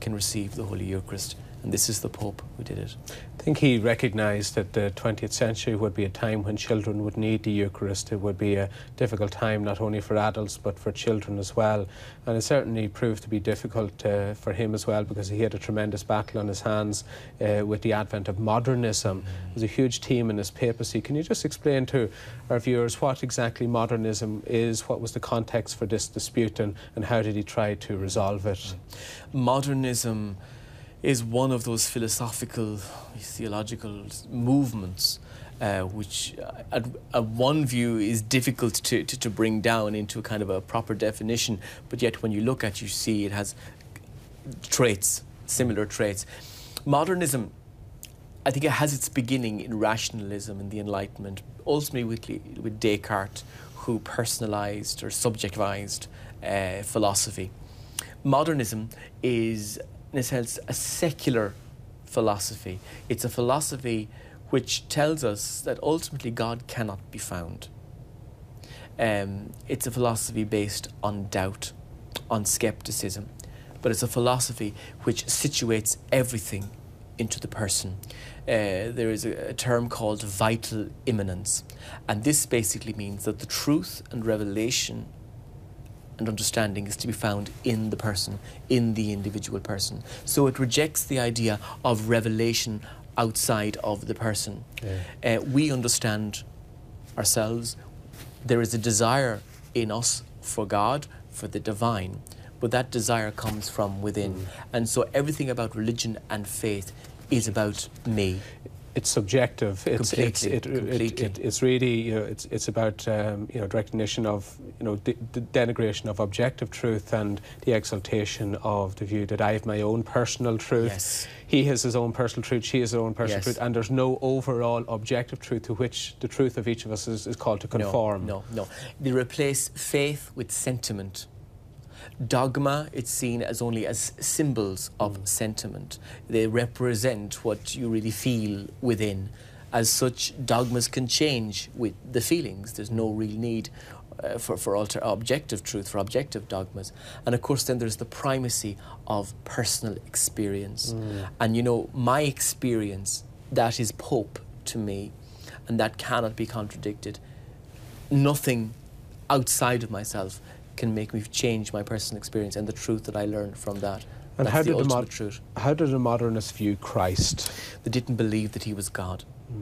can receive the Holy Eucharist. And this is the Pope who did it. I think he recognised that the 20th century would be a time when children would need the Eucharist. It would be a difficult time not only for adults but for children as well. And it certainly proved to be difficult for him as well, because he had a tremendous battle on his hands with the advent of modernism. It was a huge theme in his papacy. Can you just explain to our viewers what exactly modernism is, what was the context for this dispute, and how did he try to resolve it? Modernism is one of those philosophical, theological movements which at one view is difficult to bring down into a kind of a proper definition, but yet when you look at it, you see it has traits, similar traits. Modernism, I think it has its beginning in rationalism and the Enlightenment, ultimately with Descartes, who personalised or subjectivised philosophy. Modernism is, in a sense, a secular philosophy. It's a philosophy which tells us that ultimately God cannot be found. It's a philosophy based on doubt, on skepticism, but it's a philosophy which situates everything into the person. There is a term called vital immanence, and this basically means that the truth and revelation and understanding is to be found in the person, in the individual person. So it rejects the idea of revelation outside of the person. Yeah. We understand ourselves. There is a desire in us for God, for the divine, but that desire comes from within. And so everything about religion and faith is about me. It's subjective. Completely. It's really, it's about the recognition of, the denigration of objective truth and the exaltation of the view that I have my own personal truth. Yes. He has his own personal truth, she has her own personal yes. truth, and there's no overall objective truth to which the truth of each of us is called to conform. No. They replace faith with sentiment. Dogma, it's seen as only as symbols of sentiment. They represent what you really feel within. As such, dogmas can change with the feelings. There's no real need for objective truth, for objective dogmas. And of course then there's the primacy of personal experience. And my experience, that is Pope to me, and that cannot be contradicted. Nothing outside of myself can make me change my personal experience and the truth that I learned from that. And how did the modernists view Christ? They didn't believe that he was God.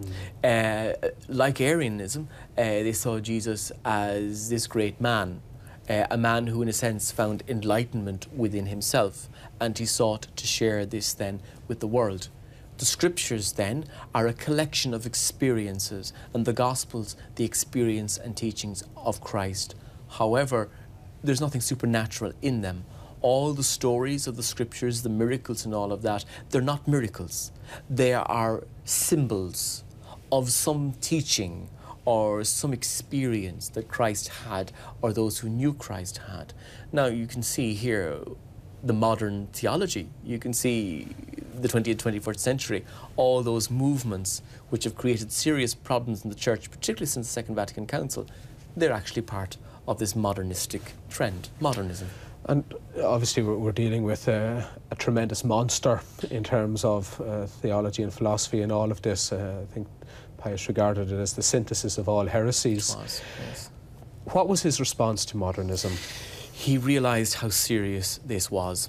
Like Arianism, they saw Jesus as this great man, a man who in a sense found enlightenment within himself, and he sought to share this then with the world. The scriptures then are a collection of experiences, and the Gospels the experience and teachings of Christ. However, there's nothing supernatural in them. All the stories of the scriptures, the miracles and all of that, they're not miracles. They are symbols of some teaching or some experience that Christ had, or those who knew Christ had. Now you can see here the modern theology. You can see the 20th, 21st century, all those movements which have created serious problems in the Church, particularly since the Second Vatican Council. They're actually part of this modernistic trend, modernism. And obviously we're dealing with a tremendous monster in terms of theology and philosophy and all of this. I think Pius regarded it as the synthesis of all heresies. It was, yes. What was his response to modernism? He realised how serious this was.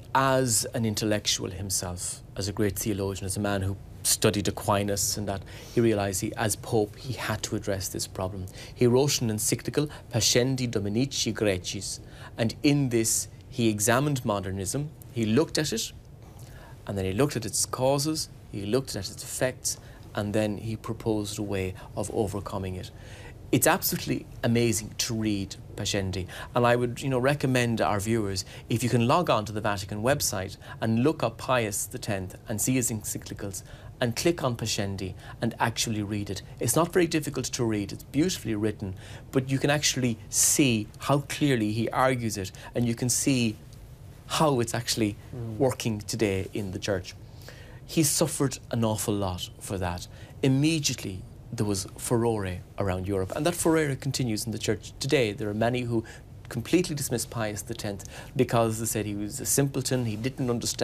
As an intellectual himself, as a great theologian, as a man who studied Aquinas and that, he realised as Pope he had to address this problem. He wrote an encyclical, Pascendi Dominici Graecis, and in this he examined modernism, he looked at it, and then he looked at its causes, he looked at its effects, and then he proposed a way of overcoming it. It's absolutely amazing to read Pascendi, and I would recommend our viewers, if you can log on to the Vatican website and look up Pius X and see his encyclicals and click on Pascendi and actually read it. It's not very difficult to read, it's beautifully written, but you can actually see how clearly he argues it, and you can see how it's actually working today in the Church. He suffered an awful lot for that. Immediately there was furore around Europe, and that furore continues in the Church today. There are many who completely dismiss Pius X because they said he was a simpleton, he didn't understand